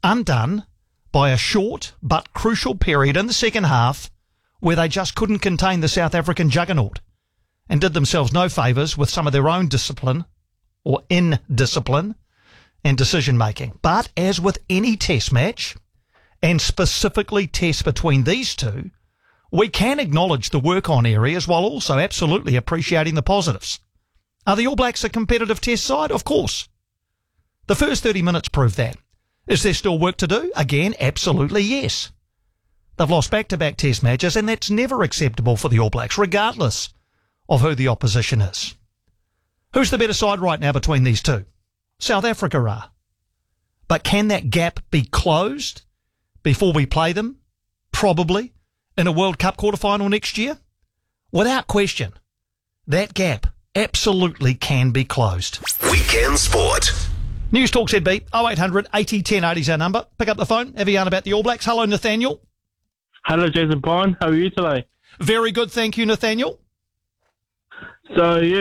undone by a short but crucial period in the second half where they just couldn't contain the South African juggernaut and did themselves no favours with some of their own discipline or indiscipline and decision-making. But as with any test match, and specifically tests between these two, we can acknowledge the work-on areas while also absolutely appreciating the positives. Are the All Blacks a competitive test side? Of course. The first 30 minutes proved that. Is there still work to do? Again, absolutely yes. They've lost back-to-back test matches, and that's never acceptable for the All Blacks, regardless of who the opposition is. Who's the better side right now between these two? South Africa are. But can that gap be closed before we play them? Probably. In a World Cup quarterfinal next year? Without question. That gap absolutely can be closed. Weekend Sport. News Talk ZB, 0800 80 1080 is our number. Pick up the phone, have a yarn about the All Blacks. Hello, Nathaniel. Hello, Jason Pine. How are you today? Very good, thank you, Nathaniel. So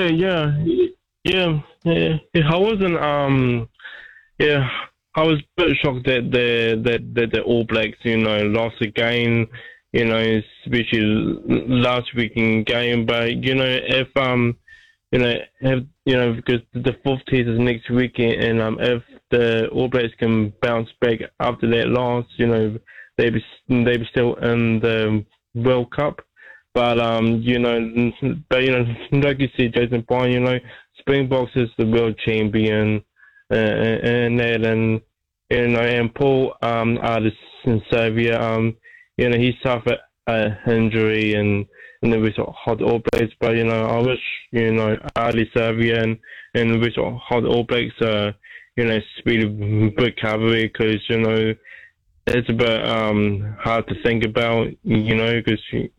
I wasn't I was a bit shocked that the All Blacks, lost the game, especially last weekend game. But if because the fourth test is next weekend, and if the All Blacks can bounce back after that loss, they be still in the World Cup. But like you said, Jason Pine, Springboks is the world champion, and Paul Adesanya, he suffered an injury and the West Hot All Blacks. But I wish Adesanya and the West Hot All Blacks speedy recovery, because it's a bit hard to think about, because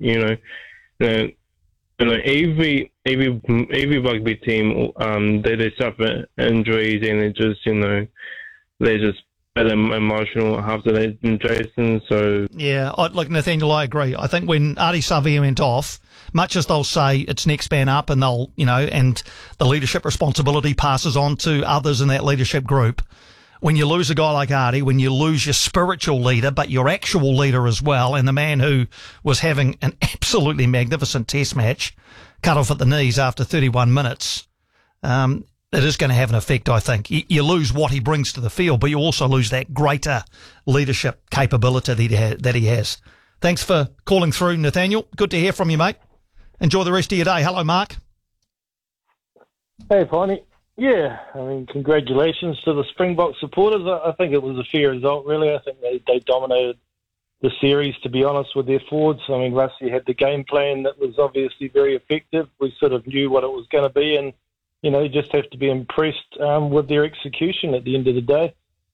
every rugby team they suffer injuries, and it just they're just a bit emotional after that, Jason. So yeah, look, Nathaniel, I agree. I think when Adesanya went off, much as they'll say it's next man up, and they'll and the leadership responsibility passes on to others in that leadership group. When you lose a guy like Artie, when you lose your spiritual leader, but your actual leader as well, and the man who was having an absolutely magnificent test match, cut off at the knees after 31 minutes, it is going to have an effect, I think. You lose what he brings to the field, but you also lose that greater leadership capability that he has. Thanks for calling through, Nathaniel. Good to hear from you, mate. Enjoy the rest of your day. Hello, Mark. Hey, Piney. Yeah, congratulations to the Springbok supporters. I think it was a fair result, really. I think they dominated the series, to be honest, with their forwards. Rusty had the game plan that was obviously very effective. We sort of knew what it was going to be, and, you just have to be impressed with their execution at the end of the day.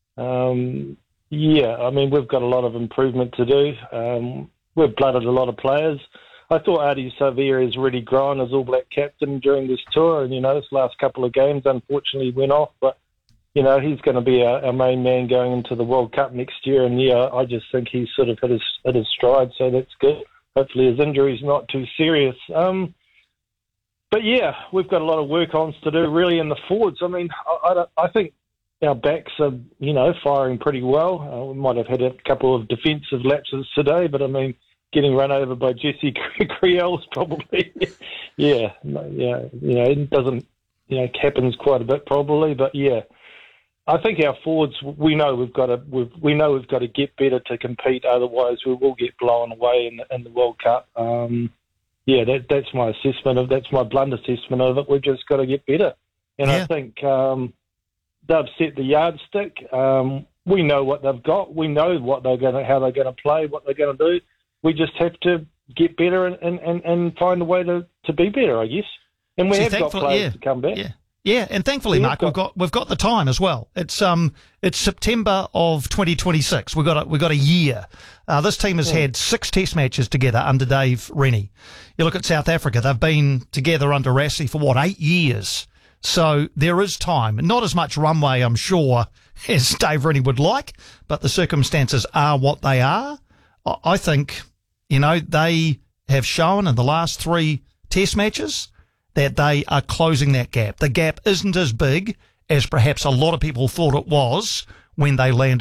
We've got a lot of improvement to do. We've blooded a lot of players. I thought Ardie Savea has really grown as All Black captain during this tour, and this last couple of games unfortunately went off, but he's going to be our main man going into the World Cup next year, and I just think he's sort of hit his stride, so that's good. Hopefully his injury's not too serious. But yeah, we've got a lot of work-ons to do really in the forwards. I think our backs are firing pretty well. We might have had a couple of defensive lapses today, but getting run over by Jesse Kriel is probably, it doesn't, happens quite a bit probably, but yeah, I think our forwards, we know we've got to get better to compete, otherwise we will get blown away in the World Cup. That's my assessment that's my blunt assessment of it. We've just got to get better, and I think they've set the yardstick. We know what they've got. We know how they're going to play, what they're going to do. We just have to get better and find a way to be better, I guess. And we have got players to come back. Yeah, and thankfully, Mark, we've got the time as well. It's September of 2026. We've got a year. This team has had 6 test matches together under Dave Rennie. You look at South Africa; they've been together under Rassie for 8 years. So there is time. Not as much runway, I'm sure, as Dave Rennie would like, but the circumstances are what they are. I think, they have shown in the last 3 test matches that they are closing that gap. The gap isn't as big as perhaps a lot of people thought it was when they landed